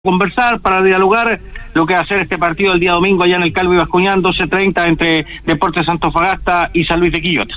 conversar, para dialogar lo que va a ser este partido el día domingo allá en el Calvo y Bascuñán, 12:30 entre Deportes Antofagasta y San Luis de Quillota.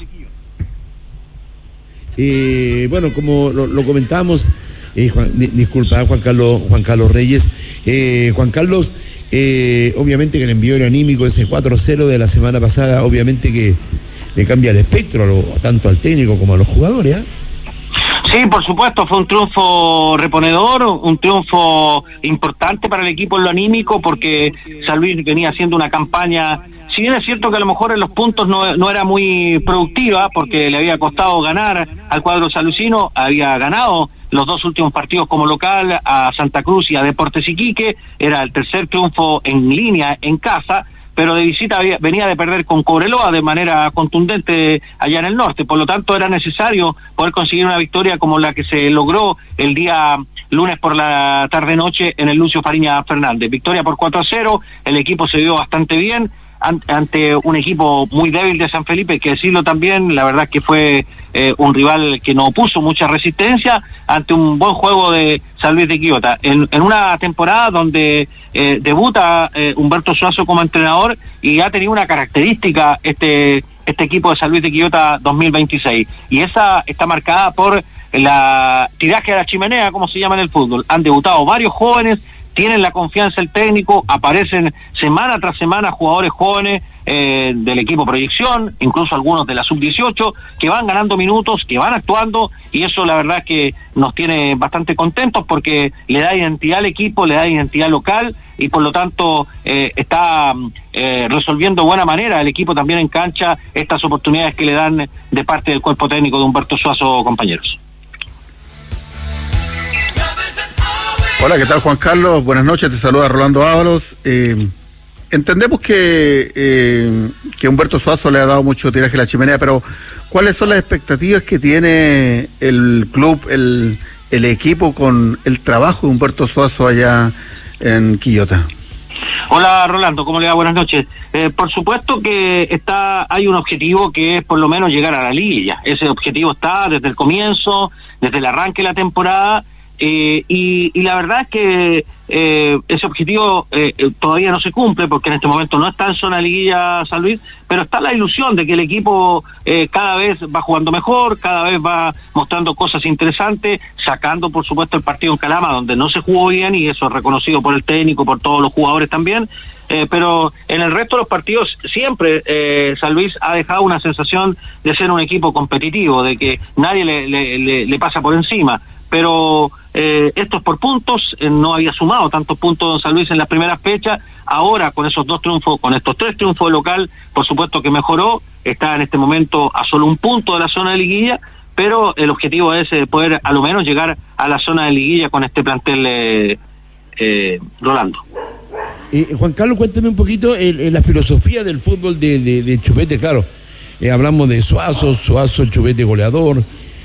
Bueno, como lo comentábamos, disculpa, Juan Carlos Reyes, Juan Carlos, obviamente que el envío anímico, ese 4-0 de la semana pasada, obviamente que le cambia el espectro tanto al técnico como a los jugadores, ¿eh? Sí, por supuesto, fue un triunfo reponedor, un triunfo importante para el equipo en lo anímico, porque San Luis venía haciendo una campaña, si bien es cierto que a lo mejor en los puntos no era muy productiva, porque le había costado ganar al cuadro salucino, había ganado los dos últimos partidos como local a Santa Cruz y a Deportes Iquique, era el tercer triunfo en línea en casa, pero de visita venía de perder con Cobreloa de manera contundente allá en el norte, por lo tanto era necesario poder conseguir una victoria como la que se logró el día lunes por la tarde-noche en el Lucio Fariña Fernández. Victoria por 4-0, el equipo se vio bastante bien ante un equipo muy débil de San Felipe, que decirlo también, la verdad que fue un rival que no puso mucha resistencia ante un buen juego de San Luis de Quillota, en una temporada donde debuta Humberto Suazo como entrenador y ha tenido una característica este equipo de San Luis de Quillota 2026, y esa está marcada por la tiraje de la chimenea, como se llama en el fútbol. Han debutado varios jóvenes, tienen la confianza del técnico, aparecen semana tras semana jugadores jóvenes del equipo Proyección, incluso algunos de la Sub-18, que van ganando minutos, que van actuando, y eso la verdad es que nos tiene bastante contentos porque le da identidad al equipo, le da identidad local, y por lo tanto está resolviendo de buena manera el equipo también en cancha estas oportunidades que le dan de parte del cuerpo técnico de Humberto Suazo, compañeros. Hola, ¿qué tal, Juan Carlos? Buenas noches, te saluda Rolando Ábalos. Entendemos que Humberto Suazo le ha dado mucho tiraje a la chimenea, pero ¿cuáles son las expectativas que tiene el club, el equipo con el trabajo de Humberto Suazo allá en Quillota? Hola, Rolando, ¿cómo le va? Buenas noches. Por supuesto que hay un objetivo que es por lo menos llegar a la liguilla. Ese objetivo está desde el comienzo, desde el arranque de la temporada. Y la verdad es que ese objetivo todavía no se cumple, porque en este momento no está en zona de liguilla San Luis, pero está la ilusión de que el equipo cada vez va jugando mejor, cada vez va mostrando cosas interesantes, sacando por supuesto el partido en Calama, donde no se jugó bien, y eso es reconocido por el técnico, por todos los jugadores también. Pero en el resto de los partidos siempre San Luis ha dejado una sensación de ser un equipo competitivo, de que nadie le pasa por encima. Pero esto es por puntos, no había sumado tantos puntos San Luis en las primeras fechas. Ahora con esos dos triunfos, con estos 3 triunfos de local, por supuesto que mejoró, está en este momento a solo un punto de la zona de liguilla, pero el objetivo es poder a lo menos llegar a la zona de liguilla con este plantel, Rolando. Juan Carlos, cuéntame un poquito la filosofía del fútbol de Chupete. Claro, hablamos de Suazo, Chupete goleador,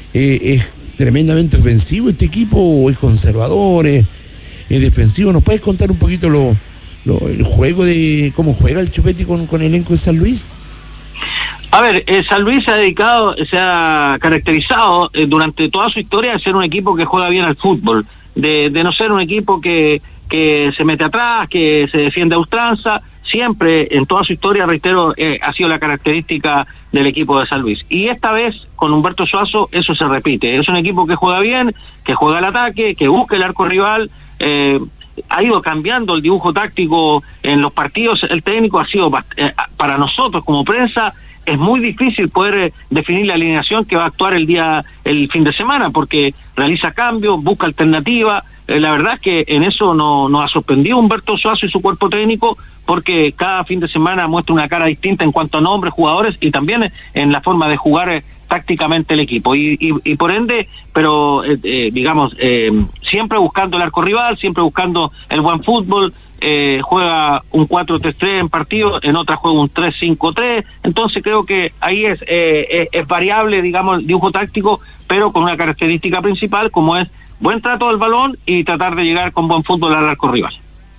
es tremendamente ofensivo este equipo, o es conservador, es defensivo. ¿Nos puedes contar un poquito el juego de cómo juega el Chupete con el elenco de San Luis? A ver, San Luis se ha caracterizado durante toda su historia de ser un equipo que juega bien al fútbol, de no ser un equipo que se mete atrás, que se defiende a ultranza. Siempre, en toda su historia, reitero, ha sido la característica del equipo de San Luis. Y esta vez, con Humberto Suazo, eso se repite. Es un equipo que juega bien, que juega al ataque, que busca el arco rival. Ha ido cambiando el dibujo táctico en los partidos. El técnico ha sido, para nosotros como prensa, es muy difícil poder definir la alineación que va a actuar el fin de semana, porque realiza cambios, busca alternativas. La verdad es que en eso no ha sorprendido Humberto Suazo y su cuerpo técnico, porque cada fin de semana muestra una cara distinta en cuanto a nombres, jugadores, y también en la forma de jugar tácticamente el equipo, y por ende, pero digamos, siempre buscando el arco rival, siempre buscando el buen fútbol. Juega un 4-3-3 en partido, en otras juega un 3-5-3, entonces creo que ahí es variable, digamos, el dibujo táctico, pero con una característica principal como es buen trato del balón y tratar de llegar con buen fútbol al arco rival.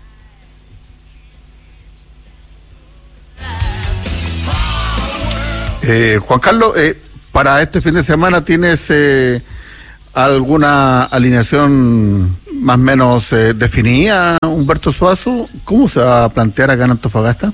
Juan Carlos, para este fin de semana, ¿tienes alguna alineación más o menos definida, Humberto Suazo? ¿Cómo se va a plantear acá en Antofagasta?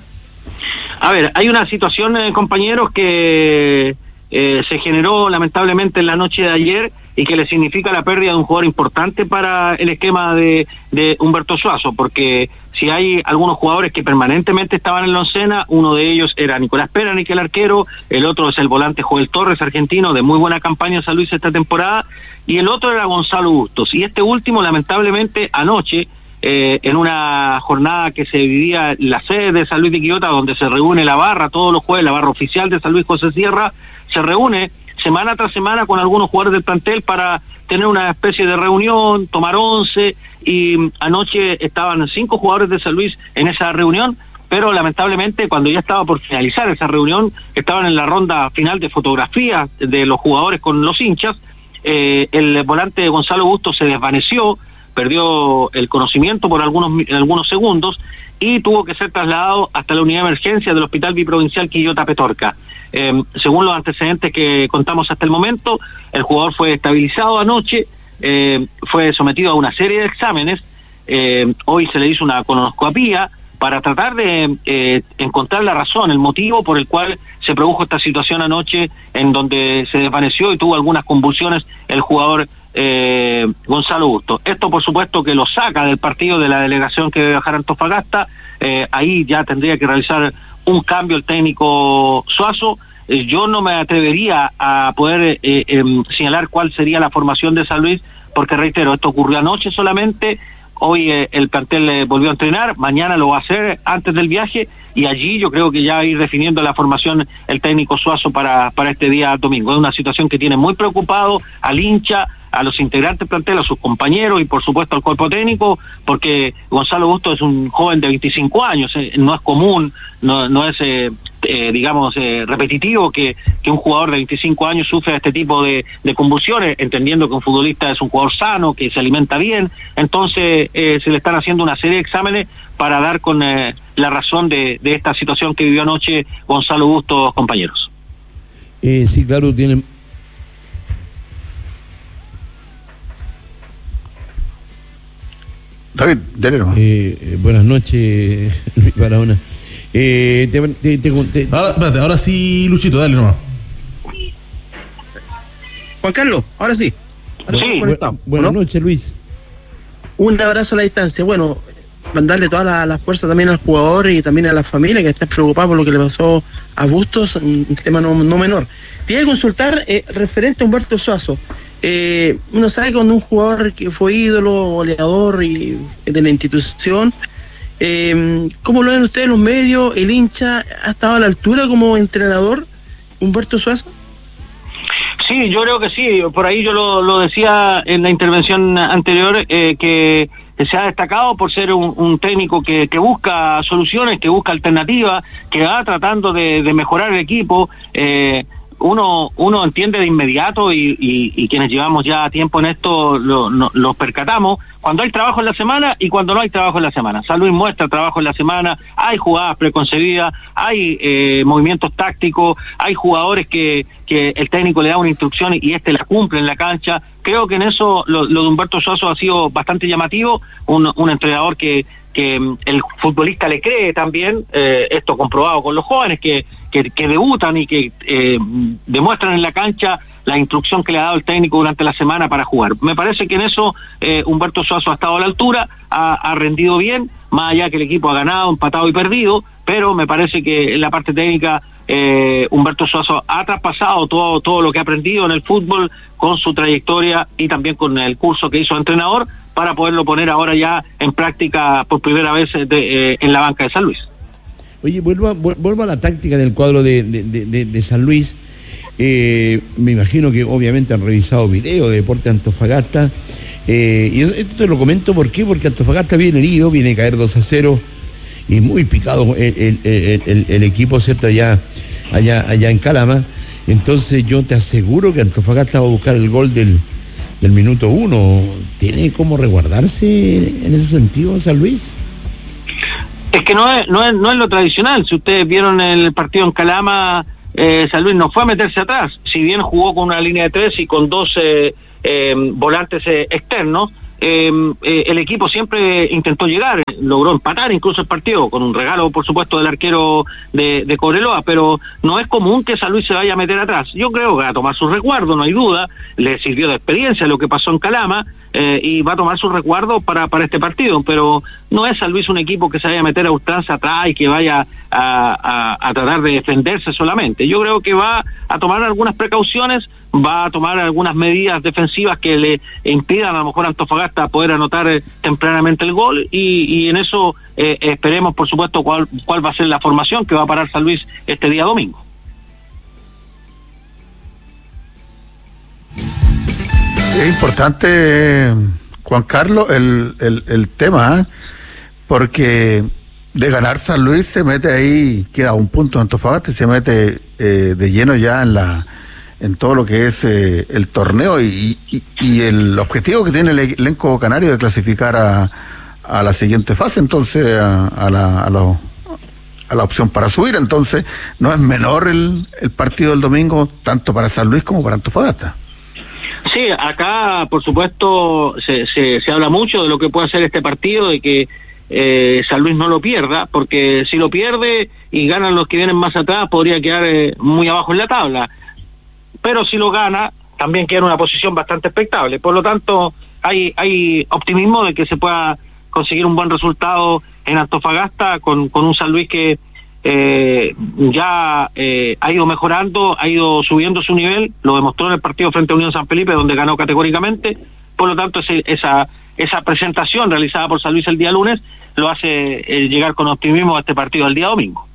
A ver, hay una situación, compañeros, que se generó lamentablemente en la noche de ayer y que le significa la pérdida de un jugador importante para el esquema de Humberto Suazo, porque si hay algunos jugadores que permanentemente estaban en la oncena, uno de ellos era Nicolás Peranic, el arquero, el otro es el volante Joel Torres, argentino, de muy buena campaña en San Luis esta temporada, y el otro era Gonzalo Bustos, y este último lamentablemente anoche, en una jornada que se vivía en la sede de San Luis de Quillota, donde se reúne la barra todos los jueves, la barra oficial de San Luis José Sierra, se reúne semana tras semana con algunos jugadores del plantel para tener una especie de reunión, tomar once, y anoche estaban 5 jugadores de San Luis en esa reunión, pero lamentablemente cuando ya estaba por finalizar esa reunión, estaban en la ronda final de fotografía de los jugadores con los hinchas, el volante Gonzalo Bustos se desvaneció, perdió el conocimiento por algunos segundos y tuvo que ser trasladado hasta la unidad de emergencia del Hospital Biprovincial Quillota Petorca. Según los antecedentes que contamos hasta el momento, el jugador fue estabilizado anoche, fue sometido a una serie de exámenes, hoy se le hizo una colonoscopía para tratar de encontrar la razón, el motivo por el cual se produjo esta situación anoche en donde se desvaneció y tuvo algunas convulsiones el jugador Gonzalo Bustos. Esto por supuesto que lo saca del partido de la delegación que debe viajar a Antofagasta, ahí ya tendría que realizar un cambio el técnico Suazo. Yo no me atrevería a poder señalar cuál sería la formación de San Luis, porque reitero, esto ocurrió anoche solamente, hoy el plantel volvió a entrenar, mañana lo va a hacer antes del viaje, y allí yo creo que ya va a ir definiendo la formación el técnico Suazo para este día domingo. Es una situación que tiene muy preocupado al hincha, a los integrantes del plantel, a sus compañeros y por supuesto al cuerpo técnico, porque Gonzalo Bustos es un joven de 25 años, no es común, no es repetitivo que un jugador de 25 años sufra este tipo de convulsiones, entendiendo que un futbolista es un jugador sano, que se alimenta bien. Entonces se le están haciendo una serie de exámenes para dar con la razón de esta situación que vivió anoche Gonzalo Bustos, compañeros. Sí, claro, tienen... David, dale nomás. Buenas noches, Luis Barahona. Ahora sí, Luchito, dale nomás. Juan Carlos, ahora sí. Sí. Buenas noches, Luis. Un abrazo a la distancia. Bueno, mandarle toda la fuerza también al jugador y también a la familia que está preocupada por lo que le pasó a Bustos, un tema no menor. Te iba a consultar referente a Humberto Suazo. Uno sabe que cuando un jugador que fue ídolo, goleador y de la institución, ¿cómo lo ven ustedes los medios? ¿El hincha ha estado a la altura como entrenador, Humberto Suazo? Sí, yo creo que sí. Por ahí yo lo decía en la intervención anterior, que se ha destacado por ser un técnico que busca soluciones, que busca alternativas, que va tratando de mejorar el equipo. Uno entiende de inmediato y quienes llevamos ya tiempo en esto lo percatamos cuando hay trabajo en la semana y cuando no hay trabajo en la semana. San Luis muestra trabajo en la semana, hay jugadas preconcebidas, hay movimientos tácticos, hay jugadores que el técnico le da una instrucción y la cumple en la cancha. Creo que en eso lo de Humberto Suazo ha sido bastante llamativo, un entrenador que el futbolista le cree también, esto comprobado con los jóvenes que debutan y que demuestran en la cancha la instrucción que le ha dado el técnico durante la semana para jugar. Me parece que en eso Humberto Suazo ha estado a la altura, ha rendido bien, más allá que el equipo ha ganado, empatado y perdido, pero me parece que en la parte técnica Humberto Suazo ha traspasado todo lo que ha aprendido en el fútbol con su trayectoria y también con el curso que hizo de entrenador para poderlo poner ahora ya en práctica por primera vez en la banca de San Luis. Oye, vuelvo a la táctica del cuadro de San Luis. Me imagino que obviamente han revisado video de Deporte Antofagasta. Y esto te lo comento porque Antofagasta viene herido, viene a caer 2-0 y muy picado el equipo, ¿cierto? Allá en Calama. Entonces yo te aseguro que Antofagasta va a buscar el gol del minuto 1. ¿Tiene cómo resguardarse en ese sentido San Luis? Es que no es lo tradicional. Si ustedes vieron el partido en Calama, San Luis no fue a meterse atrás. Si bien jugó con una línea de 3 y con 2 volantes externos, el equipo siempre intentó llegar, logró empatar incluso el partido, con un regalo por supuesto del arquero de Cobreloa, pero no es común que San Luis se vaya a meter atrás. Yo creo que va a tomar su resguardo, no hay duda, le sirvió de experiencia lo que pasó en Calama, y va a tomar su resguardo para este partido, pero no es San Luis un equipo que se vaya a meter a ultranza atrás y que vaya a tratar de defenderse solamente. Yo creo que va a tomar algunas precauciones, va a tomar algunas medidas defensivas que le impidan a lo mejor a Antofagasta poder anotar tempranamente el gol, y en eso esperemos por supuesto cuál va a ser la formación que va a parar San Luis este día domingo. Es importante, Juan Carlos, el tema, porque de ganar San Luis se mete ahí, queda un punto de Antofagasta y se mete de lleno ya en todo lo que es el torneo y el objetivo que tiene el elenco canario de clasificar a la siguiente fase, entonces a la opción para subir. Entonces no es menor el partido del domingo, tanto para San Luis como para Antofagasta. Sí, acá por supuesto se habla mucho de lo que puede hacer este partido, de que San Luis no lo pierda, porque si lo pierde y ganan los que vienen más atrás podría quedar muy abajo en la tabla, pero si lo gana también queda en una posición bastante expectable. Por lo tanto hay optimismo de que se pueda conseguir un buen resultado en Antofagasta con un San Luis que ya ha ido mejorando, ha ido subiendo su nivel, lo demostró en el partido frente a Unión San Felipe, donde ganó categóricamente. Por lo tanto esa presentación realizada por San Luis el día lunes lo hace llegar con optimismo a este partido del día domingo.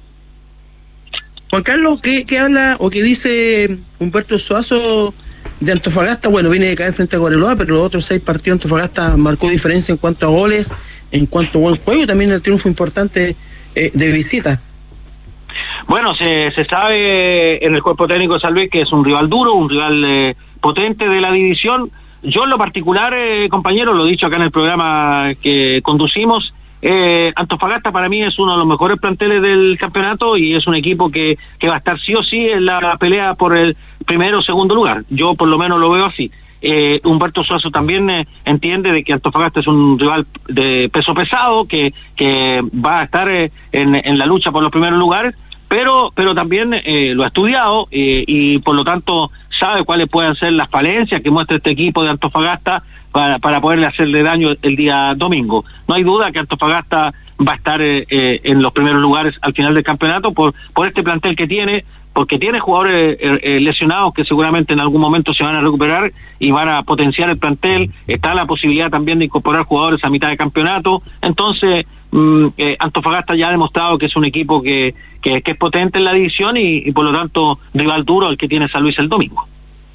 Juan Carlos, ¿qué habla o qué dice Humberto Suazo de Antofagasta? Bueno, viene de caer frente a Cobreloa, pero los otros 6 partidos Antofagasta marcó diferencia en cuanto a goles, en cuanto a buen juego, y también el triunfo importante de visita. Bueno, se sabe en el cuerpo técnico de San Luis que es un rival duro, un rival potente de la división. Yo en lo particular, compañero, lo he dicho acá en el programa que conducimos, Antofagasta para mí es uno de los mejores planteles del campeonato y es un equipo que va a estar sí o sí en la pelea por el primero o segundo lugar. Yo por lo menos lo veo así. Humberto Suazo también entiende de que Antofagasta es un rival de peso pesado, que va a estar en la lucha por los primeros lugares, pero también lo ha estudiado y por lo tanto sabe cuáles pueden ser las falencias que muestra este equipo de Antofagasta para poderle hacerle daño el día domingo. No hay duda que Antofagasta va a estar en los primeros lugares al final del campeonato por este plantel que tiene, porque tiene jugadores lesionados que seguramente en algún momento se van a recuperar y van a potenciar el plantel. Está la posibilidad también de incorporar jugadores a mitad de campeonato. Entonces Antofagasta ya ha demostrado que es un equipo que es potente en la división y por lo tanto rival duro el que tiene San Luis el domingo.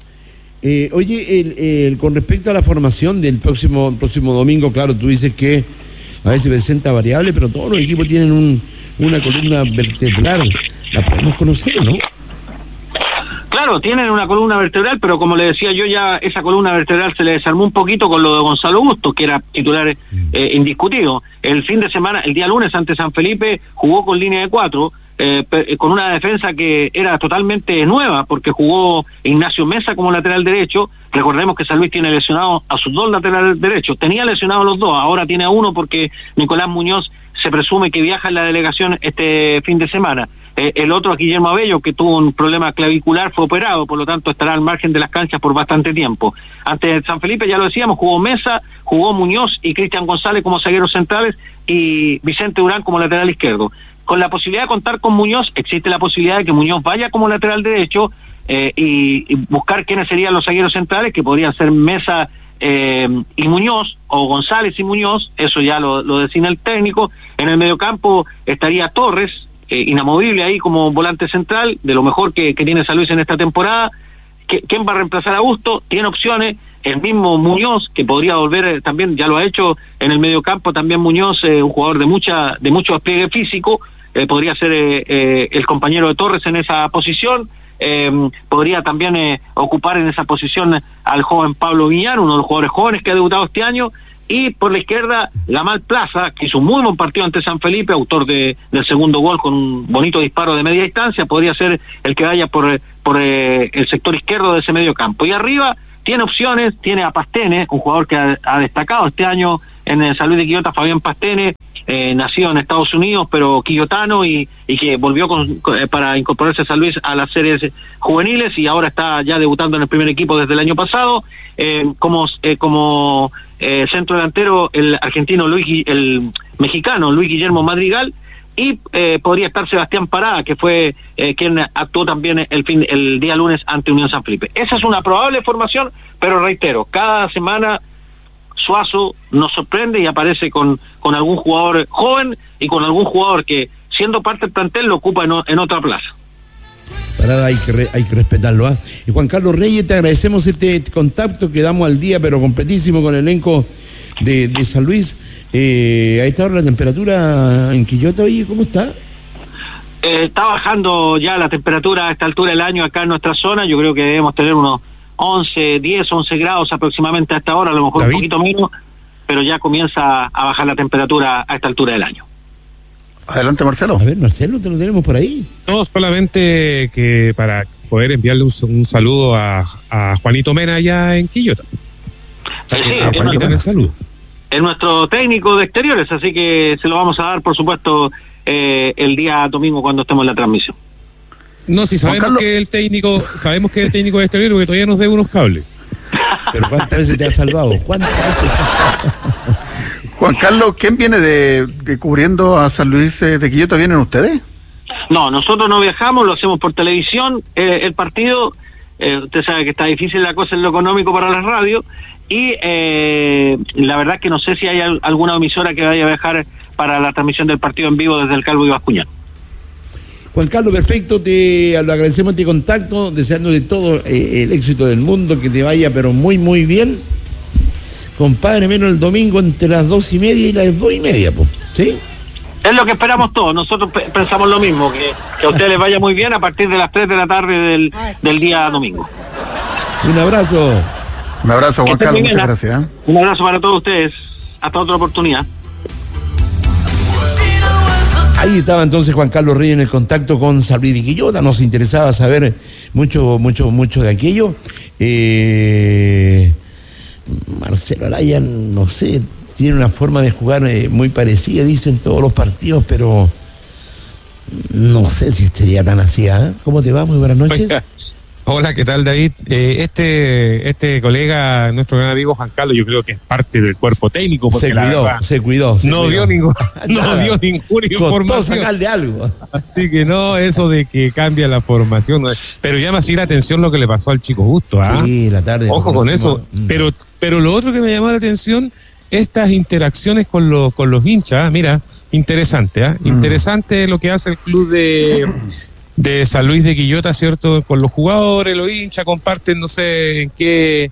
Oye, con respecto a la formación del próximo domingo, claro, tú dices que a veces presenta variable, pero todos los equipos tienen una columna vertebral. La podemos conocer, ¿no? Claro, tienen una columna vertebral, pero como le decía yo, ya esa columna vertebral se le desarmó un poquito con lo de Gonzalo Bustos, que era titular indiscutido. El fin de semana, el día lunes ante San Felipe, jugó con línea de 4, con una defensa que era totalmente nueva, porque jugó Ignacio Mesa como lateral derecho. Recordemos que San Luis tiene lesionado a sus 2 laterales derechos, tenía lesionados los 2, ahora tiene a 1 porque Nicolás Muñoz se presume que viaja en la delegación este fin de semana. El otro, Guillermo Abello, que tuvo un problema clavicular, fue operado, por lo tanto estará al margen de las canchas por bastante tiempo. Ante San Felipe, ya lo decíamos, jugó Mesa, jugó Muñoz y Cristian González como zagueros centrales y Vicente Durán como lateral izquierdo. Con la posibilidad de contar con Muñoz, existe la posibilidad de que Muñoz vaya como lateral derecho y buscar quiénes serían los zagueros centrales, que podrían ser Mesa y Muñoz, o González y Muñoz, eso ya lo designa el técnico. En el mediocampo estaría Torres, inamovible ahí como volante central, de lo mejor que tiene San Luis en esta temporada. ¿Quién va a reemplazar a Bustos? Tiene opciones, el mismo Muñoz, que podría volver también, ya lo ha hecho en el mediocampo también Muñoz, un jugador de mucho despliegue físico, podría ser el compañero de Torres en esa posición. Podría también ocupar en esa posición al joven Pablo Viñán, uno de los jugadores jóvenes que ha debutado este año. Y por la izquierda, Gamal Plaza, que hizo un muy buen partido ante San Felipe, autor del segundo gol con un bonito disparo de media distancia, podría ser el que vaya por el sector izquierdo de ese medio campo. Y arriba tiene opciones, tiene a Pastene, un jugador que ha destacado este año en el San Luis de Quillota, Fabián Pastene, nacido en Estados Unidos, pero quillotano, y que volvió para incorporarse a San Luis a las series juveniles, y ahora está ya debutando en el primer equipo desde el año pasado. Como centro delantero, el argentino el mexicano Luis Guillermo Madrigal, y podría estar Sebastián Parada, que fue quien actuó también el día lunes ante Unión San Felipe. Esa es una probable formación, pero reitero, cada semana Suazo nos sorprende y aparece con algún jugador joven y con algún jugador que, siendo parte del plantel, lo ocupa en otra plaza. Parada hay que respetarlo, ¿ah? Y Juan Carlos Reyes, te agradecemos este contacto, quedamos al día, pero completísimo, con el elenco de San Luis. A esta hora la temperatura en Quillota, oye, ¿cómo está? Está bajando ya la temperatura a esta altura del año acá en nuestra zona. Yo creo que debemos tener unos 11 grados aproximadamente a esta hora, a lo mejor David, un poquito menos, pero ya comienza a bajar la temperatura a esta altura del año. Adelante, Marcelo. A ver, Marcelo, ¿te lo tenemos por ahí? No, solamente que para poder enviarle un saludo a Juanito Mena allá en Quillota. Sí, es nuestro técnico de exteriores, así que se lo vamos a dar, por supuesto, el día domingo cuando estemos en la transmisión. No, si sabemos que el técnico de exteriores, porque todavía nos debe unos cables. Pero ¿cuántas veces te ha salvado? ¿Cuántas veces? Juan Carlos, ¿quién viene de cubriendo a San Luis de Quillota? ¿Vienen ustedes? No, nosotros no viajamos, lo hacemos por televisión, el partido. Usted sabe que está difícil la cosa en lo económico para las radios, y la verdad que no sé si hay alguna emisora que vaya a viajar para la transmisión del partido en vivo desde el Calvo y Bascuñán. Juan Carlos, perfecto, te lo agradecemos este contacto, deseándole todo el éxito del mundo, que te vaya pero muy muy bien, compadre, menos el domingo entre las 2:30 y las 2:30, ¿sí? Es lo que esperamos todos, nosotros pensamos lo mismo, que a ustedes les vaya muy bien a partir de las 3 de la tarde del día domingo. Un abrazo. Un abrazo, Juan Carlos, muchas gracias. Un abrazo para todos ustedes, hasta otra oportunidad. Ahí estaba entonces Juan Carlos Reyes en el contacto con San Luis de Quillota. Nos interesaba saber mucho de aquello. Marcelo Araya, no sé, tiene una forma de jugar muy parecida, dicen todos los partidos, pero no sé si sería tan así, ¿eh? ¿Cómo te va? Muy buenas noches. Oiga. Hola, ¿qué tal, David? Este colega, nuestro gran amigo Juan Carlos, yo creo que es parte del cuerpo técnico, porque se cuidó. No dio ninguna información. Costó sacarle algo. Así que no, eso de que cambia la formación. Pero llama así la atención lo que le pasó al Chico Justo, ¿ah? Sí, la tarde. Ojo con eso. Pero lo otro que me llamó la atención, estas interacciones con los hinchas, mira, interesante, ¿ah? Interesante lo que hace el club de San Luis de Quillota, ¿cierto? Con los jugadores, los hinchas, comparten, no sé en qué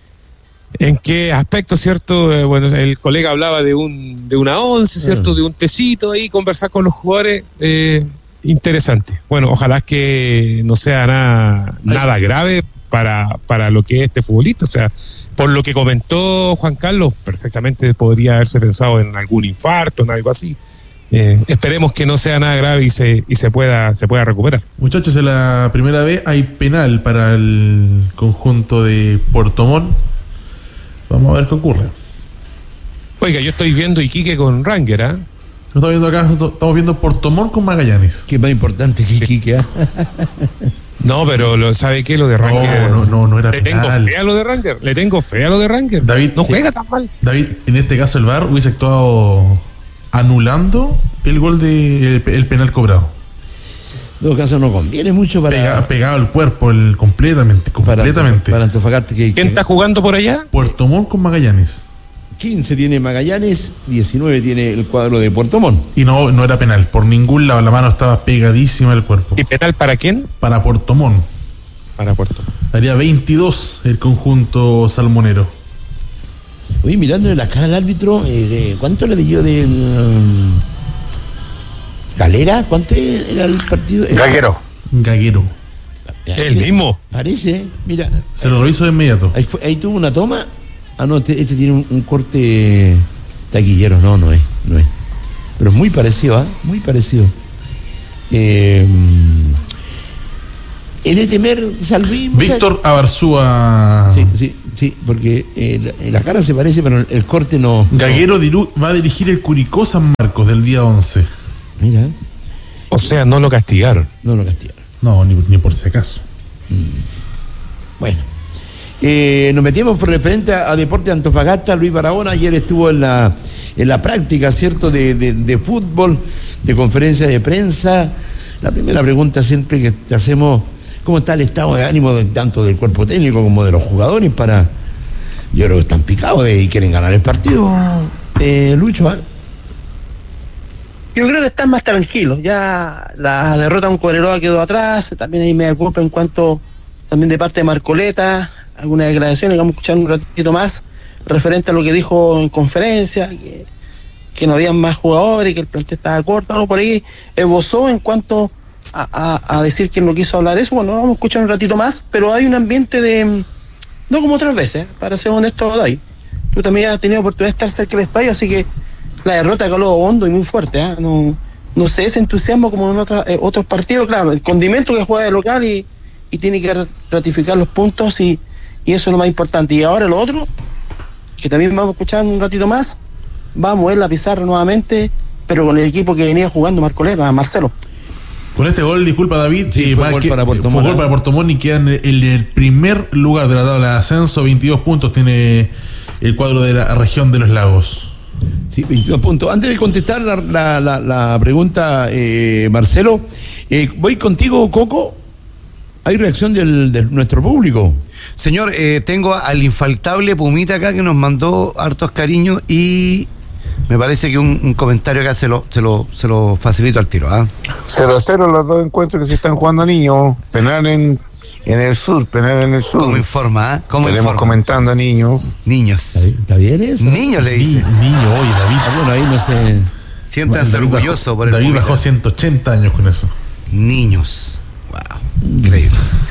aspecto, ¿cierto? Bueno, el colega hablaba de una once, ¿cierto? De un tecito ahí, conversar con los jugadores, interesante. Bueno, ojalá que no sea nada grave para lo que es este futbolista, o sea, por lo que comentó Juan Carlos, perfectamente podría haberse pensado en algún infarto, en algo así. Esperemos que no sea nada grave y se pueda recuperar. Muchachos, en la primera vez hay penal para el conjunto de Puerto Montt. Vamos a ver qué ocurre. Oiga, yo estoy viendo Iquique con Ranger, ¿ah? Estamos viendo acá, estamos viendo Puerto Montt con Magallanes. Qué más importante que Iquique, ¿ah? No, pero ¿sabe qué? Lo de Ranger. No era penal. Le tengo fe a lo de Ranger. David, no juega tan mal. David, en este caso el VAR hubiese actuado anulando el gol el penal cobrado. En todo caso no conviene mucho para... Pegado al cuerpo completamente. Para Antofagasta. ¿Quién está jugando por allá? Puerto Montt con Magallanes. 15 tiene Magallanes, 19 tiene el cuadro de Puerto Montt. Y no era penal, por ningún lado, la mano estaba pegadísima al cuerpo. ¿Y penal para quién? Para Puerto Montt. Para Puerto Montt. Haría 22 el conjunto salmonero. Oye, mirándole la cara al árbitro, ¿cuánto le dio del... ¿Galera? ¿Cuánto era el partido? Gaguero. El mismo. Parece, mira. Se lo revisó de inmediato. Ahí tuvo una toma. Ah, no, este tiene un corte taquillero. No es. Pero es muy parecido, ¿ah? Muy parecido. Es de temer, Salvi. Víctor Abarzúa. Sí, porque la cara se parece, pero el corte no. Gaguero va a dirigir el Curicó San Marcos del día 11. Mira. O sea, no lo castigaron. No lo castigaron. No, ni por si acaso. Bueno. Nos metimos referente a Deporte Antofagasta. Luis Barahona ayer estuvo en la práctica, ¿cierto? De fútbol, de conferencia de prensa. La primera pregunta siempre que te hacemos: ¿cómo está el estado de ánimo tanto del cuerpo técnico como de los jugadores? Yo creo que están picados y quieren ganar el partido, Lucho. Yo creo que están más tranquilos. Ya la derrota con Cobreloa quedó atrás. También hay media culpa en cuanto también de parte de Marcoleta. Algunas declaraciones que vamos a escuchar un ratito más referente a lo que dijo en conferencia, que no habían más jugadores, que el plantel estaba corto, algo por ahí esbozó en cuanto a decir que no quiso hablar de eso. Bueno, vamos a escuchar un ratito más, pero hay un ambiente de, no como otras veces, para ser honesto, David. Tú también has tenido oportunidad de estar cerca del estadio, así que la derrota caló hondo y muy fuerte, ¿eh? No se ese entusiasmo como en otros partidos. Claro, el condimento que juega de local y tiene que ratificar los puntos y eso es lo más importante. Y ahora lo otro, que también vamos a escuchar un ratito más, va a mover la pizarra nuevamente, pero con el equipo que venía jugando Marcoleta, Marcelo. Con este gol, disculpa David, fue gol para Puerto Montt. Fue gol para Puerto Montt y queda en el primer lugar de la tabla de ascenso. 22 puntos tiene el cuadro de la región de los lagos. Sí, 22 puntos. Antes de contestar la pregunta, Marcelo, voy contigo, Coco. ¿Hay reacción de nuestro público? Señor, tengo al infaltable Pumita acá que nos mandó hartos cariños y me parece que un comentario acá se lo facilito al tiro. 0-0 los dos encuentros que se están jugando niños. Penal en el sur. ¿Cómo informa? Estaremos comentando niños. ¿Está bien eso? Niños le dice. Niño, oye, David. Bueno, ahí no sé. Siéntanse orgulloso por el David Pumita. bajó 180 años con eso. Niños. Wow. Increíble.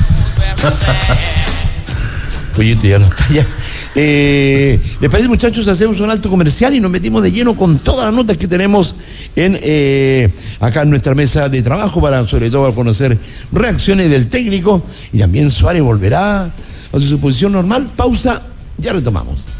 Pollito ya no está ya. ¿Les parece, muchachos? Hacemos un alto comercial y nos metimos de lleno con todas las notas que tenemos acá en nuestra mesa de trabajo para, sobre todo, conocer reacciones del técnico, y también Suárez volverá a su posición normal. Pausa, ya retomamos.